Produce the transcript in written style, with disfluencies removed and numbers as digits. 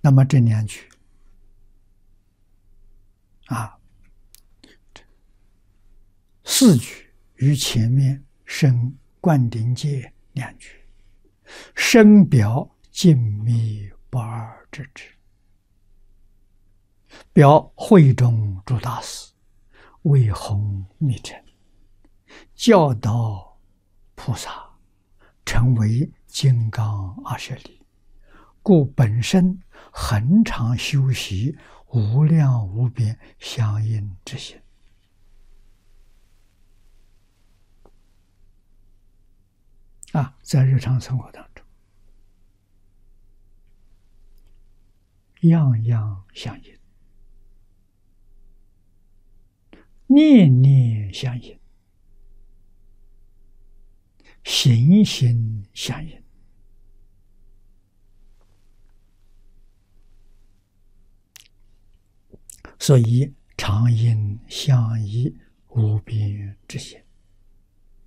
那么这两句啊，四句与前面生灌顶戒两句，深表静密不二之志，表会中诸大师为弘密乘，教导菩萨成为金刚20里，故本身恒常修习无量无边相应之心。在日常生活当中，样样相应，念念相应，行行相应。所以常应相依无边之心。